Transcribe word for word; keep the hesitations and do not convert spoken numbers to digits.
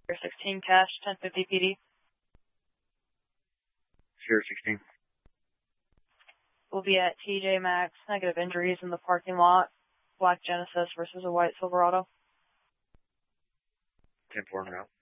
sixteen cash, ten fifty P D. Sierra sixteen. We'll be at T J Maxx, negative injuries in the parking lot. Black Genesis versus a white Silverado. ten four now.